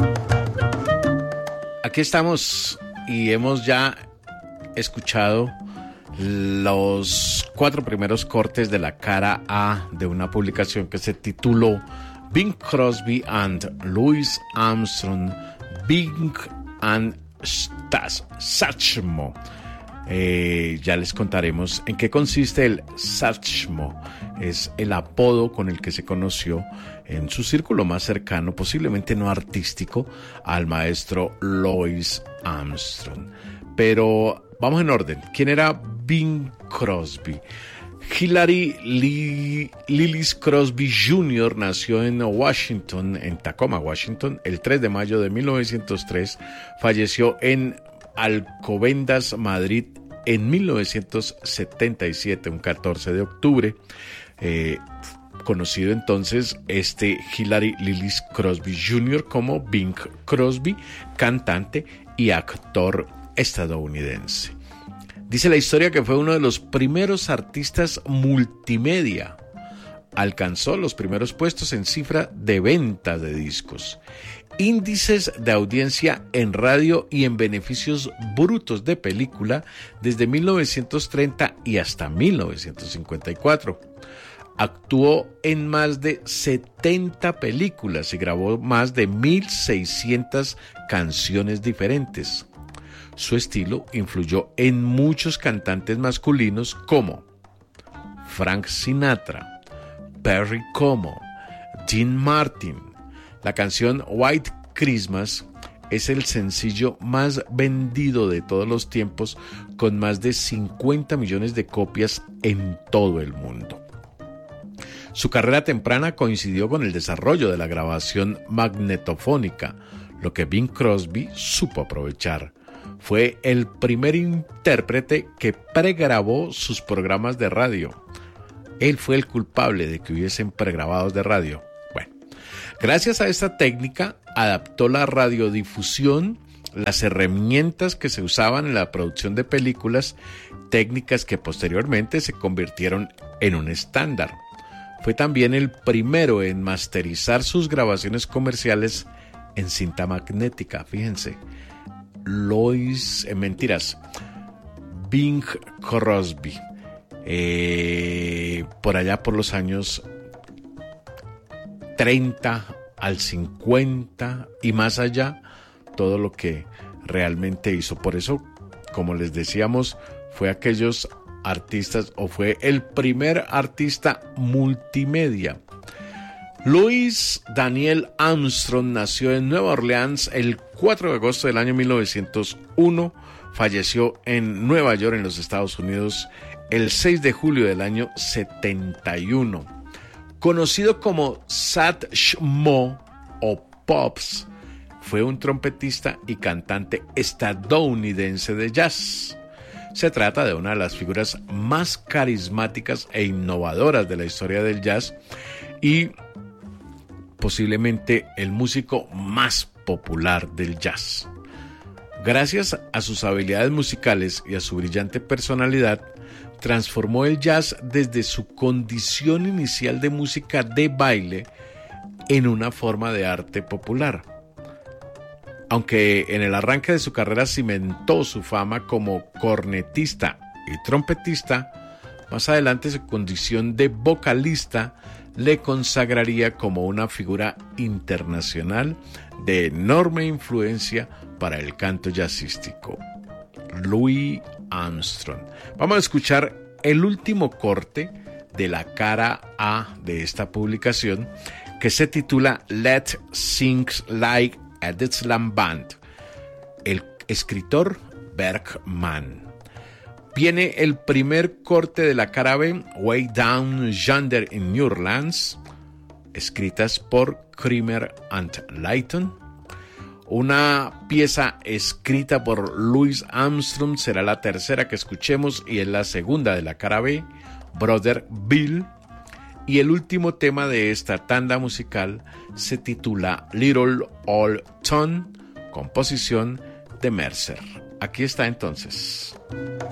Aquí estamos y hemos ya escuchado los 4 primeros cortes de la cara A de una publicación que se tituló Bing Crosby and Louis Armstrong, Bing and Stas Satchmo. Ya les contaremos en qué consiste el Satchmo. Es el apodo con el que se conoció en su círculo más cercano, posiblemente no artístico, al maestro Louis Armstrong. Pero vamos en orden. ¿Quién era Bing Crosby? Hilary Lillis Crosby Jr. nació en Washington, en Tacoma, Washington, el 3 de mayo de 1903. Falleció en Alcobendas, Madrid, en 1977, un 14 de octubre. Conocido entonces Hilary Lillis Crosby Jr. como Bing Crosby, cantante y actor estadounidense. Dice la historia que fue uno de los primeros artistas multimedia. Alcanzó los primeros puestos en cifra de ventas de discos, índices de audiencia en radio y en beneficios brutos de película desde 1930 y hasta 1954. Actuó en más de 70 películas y grabó más de 1,600 canciones diferentes. Su estilo influyó en muchos cantantes masculinos como Frank Sinatra, Perry Como, Dean Martin. La canción White Christmas es el sencillo más vendido de todos los tiempos, con más de 50 millones de copias en todo el mundo. Su carrera temprana coincidió con el desarrollo de la grabación magnetofónica, lo que Bing Crosby supo aprovechar. Fue el primer intérprete que pregrabó sus programas de radio. Él fue el culpable de que hubiesen pregrabados de radio. Bueno, gracias a esta técnica adaptó la radiodifusión, las herramientas que se usaban en la producción de películas, técnicas que posteriormente se convirtieron en un estándar. Fue también el primero en masterizar sus grabaciones comerciales en cinta magnética, fíjense. Bing Crosby, por allá por los años 30 al 50 y más allá, todo lo que realmente hizo. Por eso, como les decíamos, fue aquellos artistas, o fue el primer artista multimedia. Louis Daniel Armstrong nació en Nueva Orleans el 4 de agosto del año 1901. Falleció en Nueva York, en los Estados Unidos, el 6 de julio del año 71. Conocido como Satchmo o Pops, fue un trompetista y cantante estadounidense de jazz. Se trata de una de las figuras más carismáticas e innovadoras de la historia del jazz y posiblemente el músico más popular del jazz. Gracias a sus habilidades musicales y a su brillante personalidad, transformó el jazz desde su condición inicial de música de baile en una forma de arte popular. Aunque en el arranque de su carrera cimentó su fama como cornetista y trompetista, más adelante su condición de vocalista le consagraría como una figura internacional de enorme influencia para el canto jazzístico. Louis Armstrong. Vamos a escuchar el último corte de la cara A de esta publicación, que se titula Let's Sing Like a Dixieland Band. El escritor Bergman. Viene el primer corte de la cara B, Way Down Yonder in New Orleans, escritas por Creamer and Layton. Una pieza escrita por Louis Armstrong será la tercera que escuchemos y es la segunda de la cara B, Brother Bill. Y el último tema de esta tanda musical se titula Little Old Town, composición de Mercer. Aquí está entonces.